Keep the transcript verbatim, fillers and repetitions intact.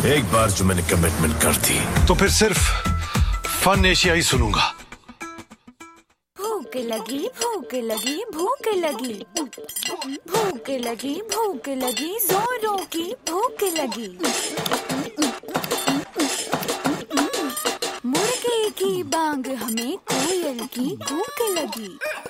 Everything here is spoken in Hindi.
एक बार जो मैंने कमिटमेंट कर दी तो फिर सिर्फ फन एशिया ही सुनूंगा। भूख लगी भूख लगी भूख लगी भूख लगी भूख लगी जोरों की भूख लगी। मुर्गे की बांग हमें कोयल की भूख लगी।